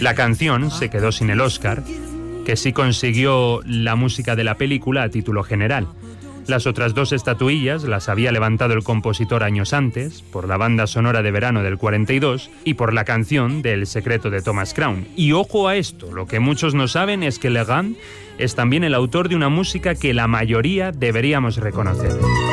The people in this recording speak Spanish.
La canción se quedó sin el Oscar, que sí consiguió la música de la película a título general. Las otras 2 estatuillas las había levantado el compositor años antes, por la banda sonora de verano del 42 y por la canción de El secreto de Thomas Crown. Y ojo a esto, lo que muchos no saben es que Legrand es también el autor de una música que la mayoría deberíamos reconocer.